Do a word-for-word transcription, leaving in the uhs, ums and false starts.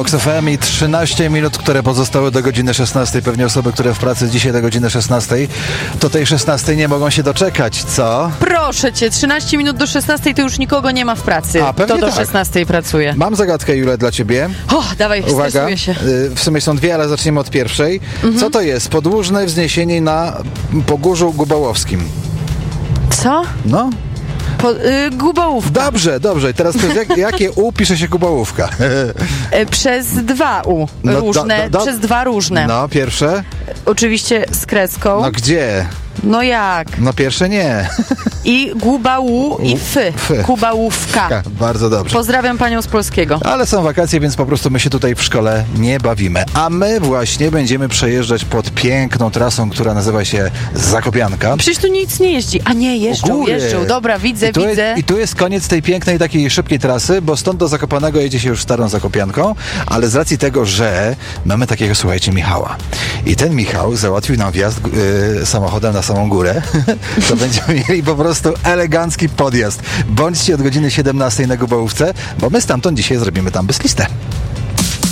Vox F M i trzynaście minut, które pozostały do godziny szesnastej. Pewnie osoby, które w pracy dzisiaj do godziny szesnastej, to tej szesnastej nie mogą się doczekać, co? Proszę cię, trzynaście minut do szesnastej to już nikogo nie ma w pracy. A, pewnie to do tak. szesnastej pracuje. Mam zagadkę, Jule, dla ciebie. O, dawaj, Uwaga, stresuję się. y, w sumie są dwie, ale zaczniemy od pierwszej. Mhm. Co to jest? Podłużne wzniesienie na Pogórzu Gubałowskim. Co? No? Po, y, Gubałówka. Dobrze, dobrze. I teraz przez jak, jakie U pisze się Gubałówka? Y, przez dwa U. No, różne. do, do, do. Przez dwa różne. No, pierwsze? Oczywiście z kreską. No gdzie? No jak? No pierwsze nie. I Gubału i Fy. Fy. Gubałówka. Bardzo dobrze. Pozdrawiam panią z polskiego. Ale są wakacje, więc po prostu my się tutaj w szkole nie bawimy. A my właśnie będziemy przejeżdżać pod piękną trasą, która nazywa się Zakopianka. Przecież tu nic nie jeździ. A nie, jeżdżą, jeżdżą. Dobra, widzę, I tu widzę. Jest, I tu jest koniec tej pięknej, takiej szybkiej trasy, bo stąd do Zakopanego jedzie się już starą Zakopianką, ale z racji tego, że mamy takiego, słuchajcie, Michała. I ten Michał załatwił nam wjazd yy, samochodem na samą górę, to będziemy mieli po prostu elegancki podjazd. Bądźcie od godziny siedemnastej na Gubałówce, bo my stamtąd dzisiaj zrobimy tam bez listę.